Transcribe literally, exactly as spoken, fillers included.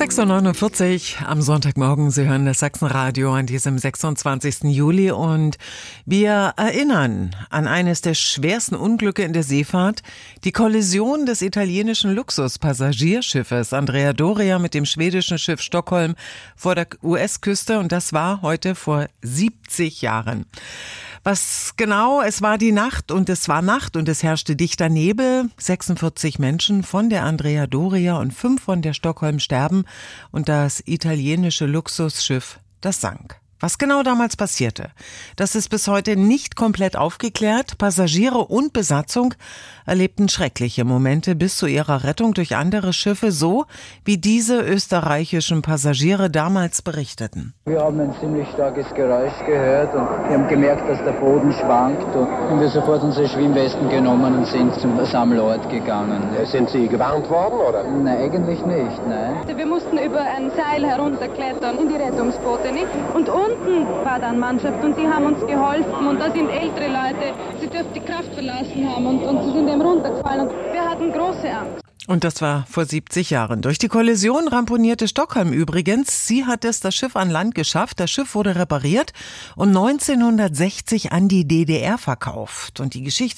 sechs Uhr neunundvierzig am Sonntagmorgen. Sie hören das Sachsenradio an diesem sechsundzwanzigsten Juli und wir erinnern an eines der schwersten Unglücke in der Seefahrt, die Kollision des italienischen Luxuspassagierschiffes Andrea Doria mit dem schwedischen Schiff Stockholm vor der U S-Küste, und das war heute vor siebzig Jahren. Was genau? Es war die Nacht und es war Nacht und es herrschte dichter Nebel. sechsundvierzig Menschen von der Andrea Doria und fünf von der Stockholm starben und das italienische Luxusschiff, das sank. Was genau damals passierte, das ist bis heute nicht komplett aufgeklärt. Passagiere und Besatzung erlebten schreckliche Momente bis zu ihrer Rettung durch andere Schiffe, so wie diese österreichischen Passagiere damals berichteten. Wir haben ein ziemlich starkes Geräusch gehört und wir haben gemerkt, dass der Boden schwankt, und haben wir sofort unsere Schwimmwesten genommen und sind zum Sammelort gegangen. Sind Sie gewarnt worden, oder? Nein, eigentlich nicht, nein. Wir mussten über ein Seil herunterklettern in die Rettungsboote, nicht? Und unten war dann Mannschaft und die haben uns geholfen, und da sind ältere Leute, sie dürften die Kraft verlassen haben und, und sie sind eben runtergefallen und wir hatten große Angst. Und das war vor siebzig Jahren. Durch die Kollision ramponierte Stockholm übrigens. Sie hat es das Schiff an Land geschafft. Das Schiff wurde repariert und neunzehnhundertsechzig an die D D R verkauft. Und die Geschichte